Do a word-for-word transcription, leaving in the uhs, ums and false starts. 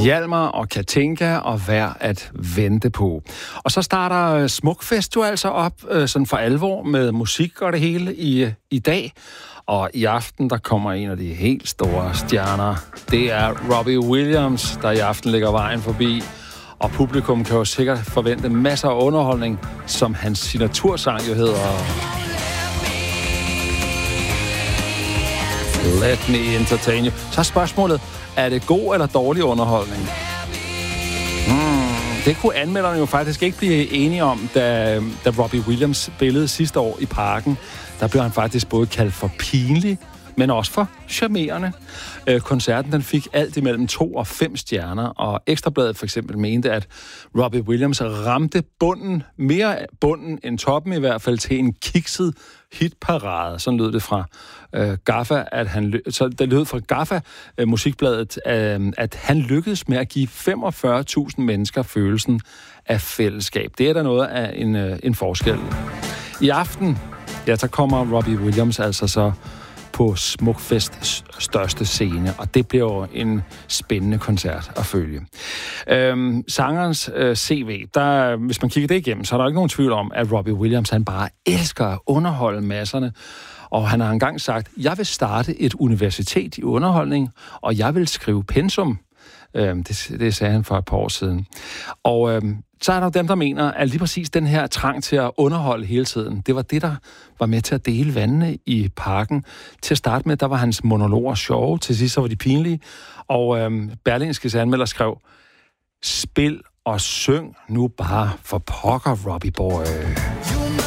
Hjalmar og Katinka og Værd at vente på. Og så starter Smukfest jo altså op øh, sådan for alvor med musik og det hele i, i dag. Og i aften, der kommer en af de helt store stjerner. Det er Robbie Williams, der i aften lægger vejen forbi. Og publikum kan jo sikkert forvente masser af underholdning, som hans signatursang jo hedder Let Me Entertain You. Så er spørgsmålet, er det god eller dårlig underholdning? Hmm, det kunne anmelderne jo faktisk ikke blive enige om, da, da Robbie Williams spillede sidste år i Parken. Der blev han faktisk både kaldt for pinlig, men også for charmerende. Øh, koncerten den fik alt imellem to og fem stjerner, og Ekstrabladet for eksempel mente, at Robbie Williams ramte bunden, mere bunden end toppen i hvert fald, til en kikset hitparade. Sådan lød det fra øh, Gaffa, at han så det lød fra Gaffa øh, musikbladet, øh, at han lykkedes med at give femogfyrre tusind mennesker følelsen af fællesskab. Det er der noget af en, øh, en forskel. I aften, ja, så kommer Robbie Williams altså så på Smukfests største scene, og det bliver jo en spændende koncert at følge. Øhm, sangerens øh, C V, der, hvis man kigger det igennem, så er der ikke nogen tvivl om, at Robbie Williams, han bare elsker at underholde masserne, og han har engang sagt, jeg vil starte et universitet i underholdning, og jeg vil skrive pensum. Øhm, det, det sagde han for et par år siden. Og øhm, så er der dem, der mener, at lige præcis den her trang til at underholde hele tiden, det var det, der var med til at dele vandene i Parken. Til at starte med, der var hans monologer sjove, til sidst så var de pinlige, og øhm, Berlingskes anmelder skrev, spil og syng nu bare for pokker, Robbie boy.